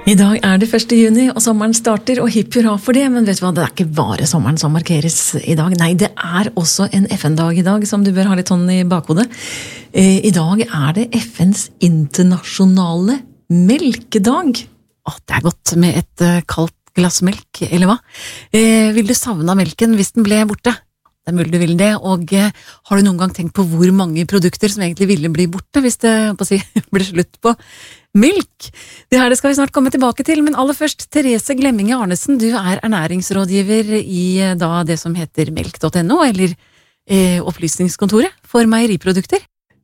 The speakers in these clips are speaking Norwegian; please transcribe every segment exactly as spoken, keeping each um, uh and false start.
I dag er det første juni, og sommeren starter, og hipp hurra for det, men vet du hva, det er ikke bare sommeren som markeres i dag. Nei, det er også en F N-dag i dag, som du bør ha litt sånn i bakhodet. I dag er det F N's internasjonale melkedag. Åh, det er godt med et kaldt glass melk, eller hva? Vil du savne melken hvis den ble borte? Det er mulig du vil det, og har du noen gang tenkt på hvor mange produkter som egentlig ville bli borte hvis det på å si, blir slutt på melk? Det her det skal vi snart komme tilbake til, men aller først, Therese Glemminge Arnesen, du er ernæringsrådgiver i da det som heter melk punktum no, eller eh, opplysningskontoret for meieriprodukter.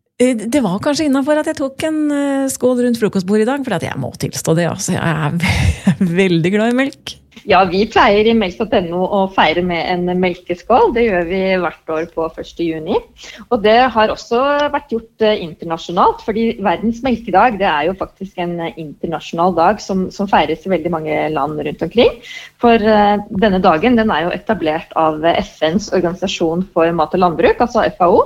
Det var kanskje innenfor at jeg tok en skål rundt frokostbordet i dag, for at jeg må tilstå det, altså jeg er veldig glad i melk. Ja, vi pleier i melk punktum no å feire med en melkeskål. Det gjør vi hvert år på første juni. Og det har også vært gjort internasjonalt, fordi verdens melkedag, det er jo faktisk en internasjonal dag som, som feires i veldig mange land rundt omkring. For uh, denne dagen, den er jo etablert av F N's organisasjon for mat og landbruk, altså F A O.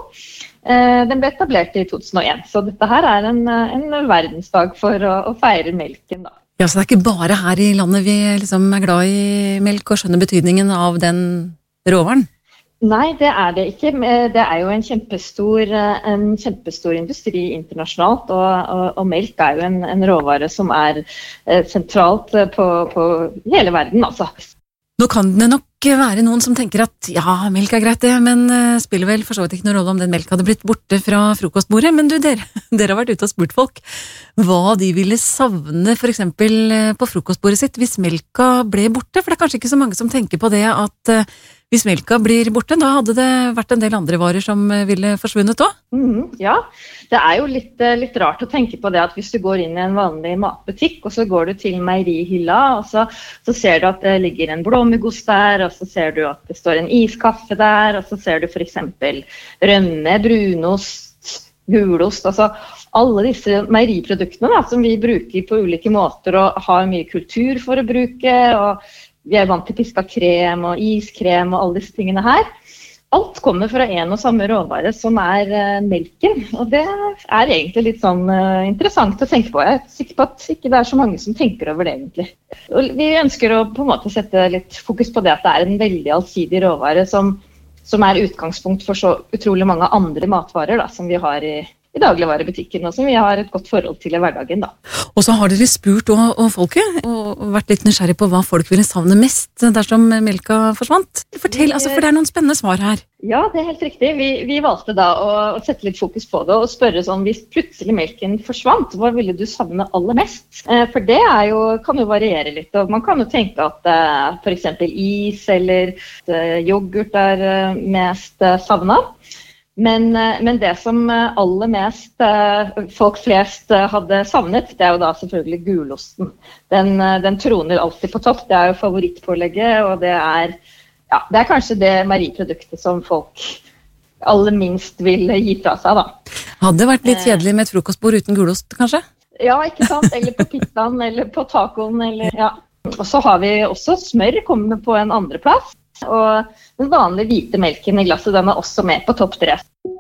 Uh, den ble etablert i to tusen og en, så dette her er en, en verdensdag for å, å feire melken da. Ja, så det er ikke bare her i landet vi liksom er glad i melk og skjønner betydningen av den råvaren? Nei, det er det ikke. Det er jo en kjempestor, en kjempestor industri internasjonalt, og, og, og melk er jo en, en råvare som er sentralt på, på hele verden, altså. Nå kan det nok være noen som tenker at ja, melk er greit det, men spiller vel for så vidt ikke noen rolle om den melk hadde blitt borte fra frokostbordet. Men du, dere, dere har vært ute og spurt folk hva de ville savne for eksempel på frokostbordet sitt hvis melka ble borte. For det er kanskje ikke så mange som tenker på det at hvis melka blir borte, da hadde det vært en del andre varer som ville forsvunnet også. Mm, ja, det er jo litt, litt rart å tenke på det at hvis du går inn i en vanlig matbutikk, og så går du til meierihylla, og så, så ser du at det ligger en blåmuggost der, og så ser du at det står en iskaffe der, og så ser du for eksempel rømme, brunost, gulost, altså alle disse meieriproduktene da, som vi bruker på ulike måter og har mye kultur for å bruke, og vi er vant til piska krem og iskrem og alle disse tingene her. Alt kommer fra en og samme råvare som er uh, melken, og det er egentlig litt sånn uh, interessant å tenke på. Jeg er sikker på at ikke det er så mange som tenker over det egentlig. Og vi ønsker å på en måte sette litt fokus på det at det er en veldig allsidig råvare som, som er utgangspunkt for så utrolig mange andre matvarer da, som vi har i i dagligvarebutikken, og som vi har et godt forhold til i hverdagen da. Og så har dere spurt og, og folket, og vært litt nysgjerrig på hva folk ville savne mest dersom melka forsvant. Fortell, altså, for det er noen spennende svar her. Ja, det er helt riktig. Vi, vi valgte da å, å sette litt fokus på det, og spørre sånn, hvis plutselig melken forsvant, hva ville du savne aller mest? Eh, for det er jo, kan jo variere litt, og man kan jo tenke at eh, for eksempel is eller eh, yoghurt er eh, mest eh, savnet. Men, men det som aller mest folk flest hadde savnet, det er jo da selvfølgelig gulosten. Den, den troner alltid på topp, det er jo favorittpålegget, og det er, ja, det er kanskje det meieriproduktet som folk aller minst vil gi fra seg da. Hadde det vært litt kjedelig med et frokostbord uten gulost, kanskje? Ja, ikke sant? Eller på pizzaen, eller på tacoen, eller ja. Og så har vi også smør, kommer på en andre plass. Og den vanlige hvite melken i glasset, den er også med på topp tre.